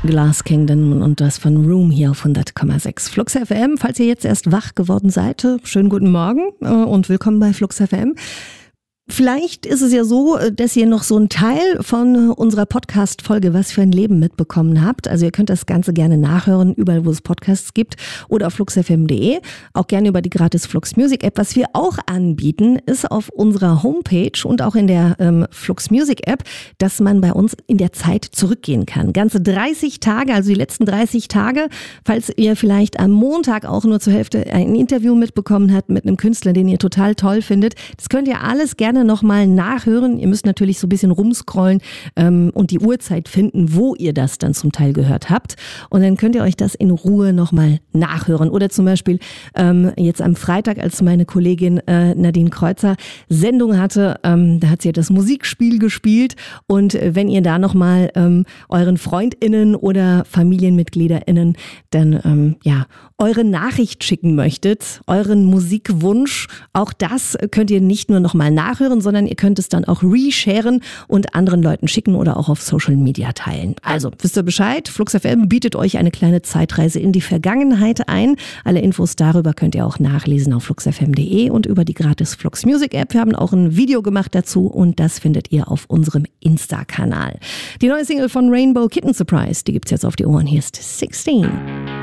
Glass Kingdom und das von Room hier auf 100,6 Flux FM. Falls ihr jetzt erst wach geworden seid, schönen guten Morgen und willkommen bei Flux FM. Vielleicht ist es ja so, dass ihr noch so einen Teil von unserer Podcast-Folge Was für ein Leben mitbekommen habt. Also ihr könnt das Ganze gerne nachhören, überall wo es Podcasts gibt oder auf fluxfm.de. Auch gerne über die gratis Flux Music App. Was wir auch anbieten, ist auf unserer Homepage und auch in der Flux Music App, dass man bei uns in der Zeit zurückgehen kann. Ganze 30 Tage, also die letzten 30 Tage. Falls ihr vielleicht am Montag auch nur zur Hälfte ein Interview mitbekommen habt mit einem Künstler, den ihr total toll findet. Das könnt ihr alles gerne nochmal nachhören. Ihr müsst natürlich so ein bisschen rumscrollen und die Uhrzeit finden, wo ihr das dann zum Teil gehört habt. Und dann könnt ihr euch das in Ruhe nochmal nachhören. Oder zum Beispiel jetzt am Freitag, als meine Kollegin Nadine Kreuzer Sendung hatte, da hat sie ja das Musikspiel gespielt. Und wenn ihr da nochmal euren FreundInnen oder FamilienmitgliederInnen dann eure Nachricht schicken möchtet, euren Musikwunsch, auch das könnt ihr nicht nur nochmal nachhören, sondern ihr könnt es dann auch resharen und anderen Leuten schicken oder auch auf Social Media teilen. Also, wisst ihr Bescheid? Flux FM bietet euch eine kleine Zeitreise in die Vergangenheit ein. Alle Infos darüber könnt ihr auch nachlesen auf fluxfm.de und über die gratis Flux Music App. Wir haben auch ein Video gemacht dazu und das findet ihr auf unserem Insta-Kanal. Die neue Single von Rainbow Kitten Surprise, die gibt's jetzt auf die Ohren. Hier ist 16.